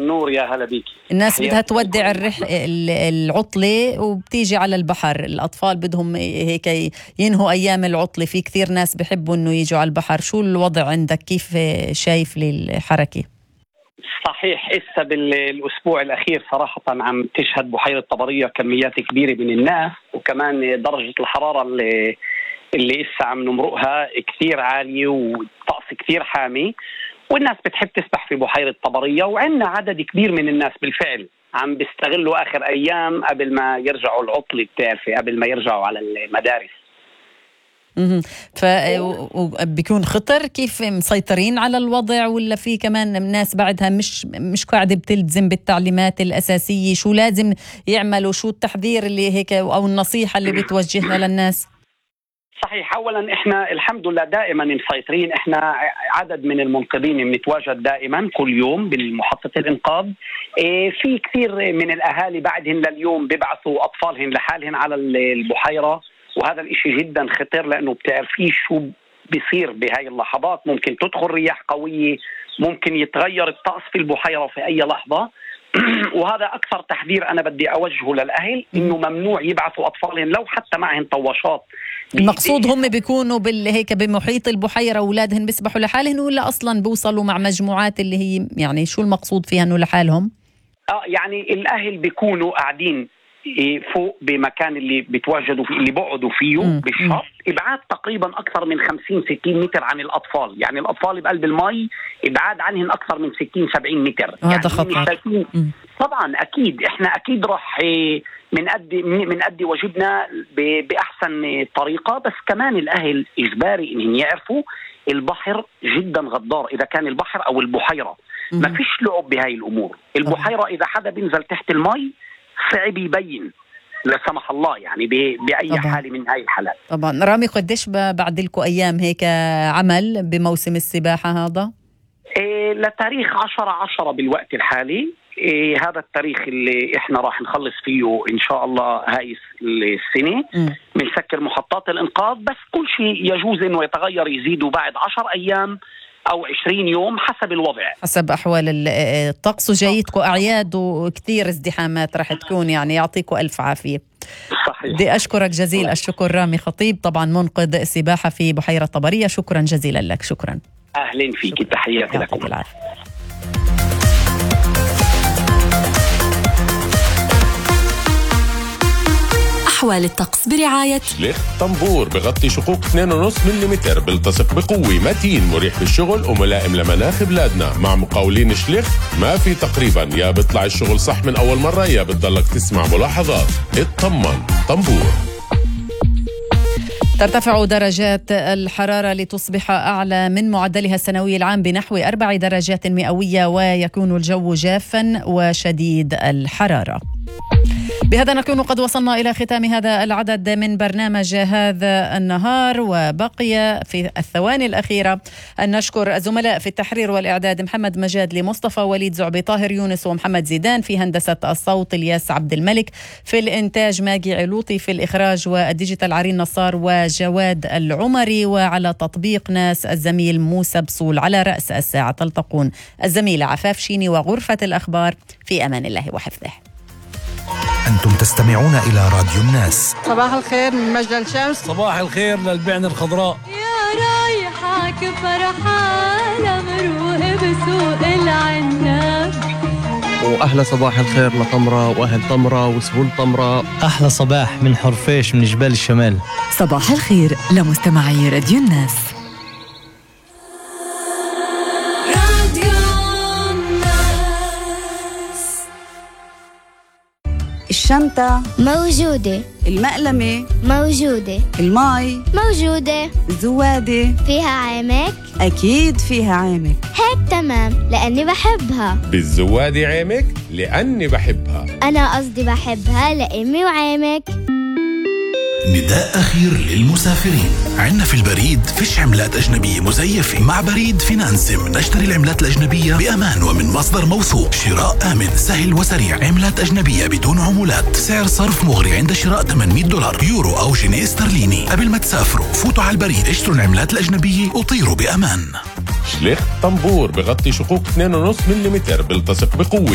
النور، يا هلا بيك. الناس بدها تودع العطلة وبتيجي على البحر، الأطفال بدهم هيك ينهوا أيام العطلة، في كثير ناس بحبوا إنه يجوا على البحر. شو الوضع عندك؟ كيف شايف للحركة؟ صحيح، إسا بالأسبوع الأخير صراحة عم تشهد بحيرة طبرية كميات كبيرة من الناس، وكمان درجة الحرارة اللي إسا عم نمرقها كثير عالية والطقس كثير حامي، والناس بتحب تسبح في بحيرة طبرية. وعندنا عدد كبير من الناس بالفعل عم بيستغلوا آخر أيام قبل ما يرجعوا العطلة، بتعرفي، قبل ما يرجعوا على المدارس. بيكون خطر؟ كيف مسيطرين على الوضع، ولا في كمان ناس بعدها مش قاعدة بتلتزم بالتعليمات الأساسية؟ شو لازم يعملوا؟ شو التحذير اللي هيك أو النصيحة اللي بتوجهها للناس؟ صحيح، أولا إحنا الحمد لله دائما مسيطرين. إحنا عدد من المنقذين بنتواجد دائما كل يوم بالمحطة الإنقاذ. في كثير من الأهالي بعدهم لليوم بيبعثوا أطفالهم لحالهم على البحيرة، وهذا الإشي جدا خطر، لأنه بتعرفي شو بيصير بهاي اللحظات. ممكن تدخل رياح قوية، ممكن يتغير الطقس في البحيرة في أي لحظة. وهذا أكثر تحذير أنا بدي أوجهه للأهل، إنه ممنوع يبعثوا أطفالهم لو حتى معهم طواشات. المقصود هم بيكونوا هيك بمحيط البحيرة أولادهم بيسبحوا لحالهم، ولا أصلا بيوصلوا مع مجموعات اللي هي يعني شو المقصود فيها إنه لحالهم؟ يعني الأهل بيكونوا قاعدين فوق بمكان اللي بيتواجدوا فيه، اللي بقعدوا فيه بالشط، إبعاد تقريبا أكثر من 50-60 متر عن الأطفال. يعني الأطفال بقلب المي إبعاد عنهم أكثر من 60-70 متر. هذا يعني خطر. طبعا أكيد إحنا أكيد راح منأدي واجبنا بأحسن طريقة، بس كمان الأهل إجباري إنهم يعرفوا البحر جدا غدار، إذا كان البحر أو البحيرة. ما فيش لعب بهاي الأمور. البحيرة إذا حدا بينزل تحت المي صعب يبين لا سمح الله، يعني بأي طبعا. حالة من هاي الحالات. طبعا. رامي، قديش بعد لكم أيام هيك عمل بموسم السباحة هذا؟ لتاريخ 10/10 بالوقت الحالي. هذا التاريخ اللي احنا راح نخلص فيه ان شاء الله هاي السنة. بنسكر محطات الانقاذ، بس كل شيء يجوز انه يتغير، يزيدوا بعد 10 ايام او 20 يوم حسب الوضع، حسب احوال الطقس. وجايتكم اعياد وكثير ازدحامات راح تكون، يعني يعطيكم الف عافية. صحيح. بدي اشكرك جزيل الشكر رامي خطيب، طبعا منقذ سباحة في بحيرة طبرية. شكرا جزيلا لك. شكرا. اهلا فيك، تحياتي لكم. أحوال الطقس برعاية شليخ طنبور، بغطي شقوق 2.5 ملم، بيلتصق بقوة، متين، مريح بالشغل وملائم لمناخ بلادنا. مع مقاولين شليخ ما في تقريبا، يا بيطلع الشغل صح من أول مرة يا بتضلك تسمع ملاحظات. اطمن، طنبور. ترتفع درجات الحرارة لتصبح أعلى من معدلها السنوي العام بنحو 4 درجات مئوية، ويكون الجو جافا وشديد الحرارة. بهذا نكون قد وصلنا إلى ختام هذا العدد من برنامج هذا النهار، وبقي في الثواني الأخيرة أن نشكر الزملاء في التحرير والإعداد محمد مجاد، لمصطفى وليد زعبي، طاهر يونس ومحمد زيدان، في هندسة الصوت الياس عبد الملك، في الإنتاج ماجي علوطي، في الإخراج والديجيتال عرين نصار وجواد العمري، وعلى تطبيق ناس الزميل موسى بصول. على رأس الساعة تلتقون الزميلة عفاف شيني وغرفة الأخبار. في أمان الله وحفظه. أنتم تستمعون إلى راديو الناس. صباح الخير من مجد الشمس. صباح الخير للبعن الخضراء. يا رايحك فرحانة مروق بسوق العناب. وأحلى صباح الخير لطمرة وأهل طمرة وسهول طمرة. أحلى صباح من حرفيش من جبال الشمال. صباح الخير لمستمعي راديو الناس. الشنطة موجودة، المقلمة موجودة، الماي موجودة، الزوادة فيها عامك؟ أكيد فيها عامك. هيك تمام، لأني بحبها. بالزوادة عامك لأني بحبها. أنا قصدي بحبها لأمي وعامك. نداء أخير للمسافرين. عنا في البريد فيش عملات أجنبية مزيفة. مع بريد فينانسم نشتري العملات الأجنبية بأمان ومن مصدر موثوق. شراء آمن سهل وسريع. عملات أجنبية بدون عمولات. سعر صرف مغري عند شراء $800 يورو أو جنيه استرليني. قبل ما تسافروا فوتوا على البريد، اشتروا العملات الأجنبية وطيروا بأمان. شليخ طنبور، بغطي شقوق 2.5 ملم، بيلتصق بقوة.